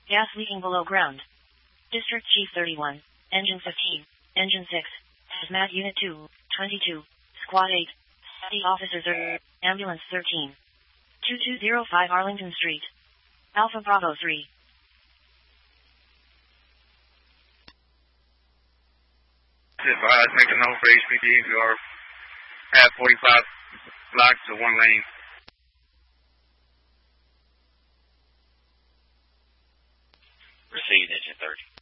Gas leaking below ground. District Chief 31. Engine 15. Engine 6. Hazmat Unit 2. 22. Squad 8. Petty Officers are. Ambulance 13. 2205 Arlington Street. Alpha Bravo 3. Advise, make a note for HPD if you are at 45 blocks to 1 lane. Received, engine 30.